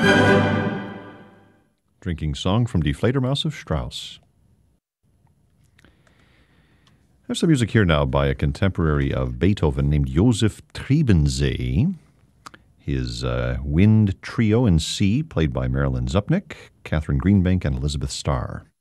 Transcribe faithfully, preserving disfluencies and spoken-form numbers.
Drinking Song from Die Fledermaus of Strauss. I have some music here now by a contemporary of Beethoven named Josef Trebensee. His uh, Wind Trio in C, played by Marilyn Zupnik, Catherine Greenbank, and Elizabeth Starr.